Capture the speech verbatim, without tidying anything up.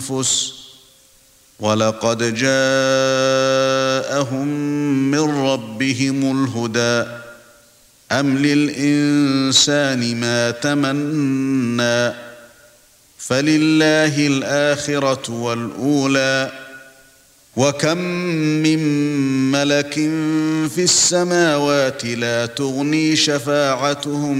الأنفس وَلَقَدْ جَاءَهُم مِّن رَّبِّهِمُ الْهُدَىٰ أَمْ لِلْإِنسَانِ مَا تَمَنَّىٰ فَلِلَّهِ الْآخِرَةُ وَالْأُولَىٰ وَكَم مِّن مَّلَكٍ فِي السَّمَاوَاتِ لَا تُغْنِي شَفَاعَتُهُمْ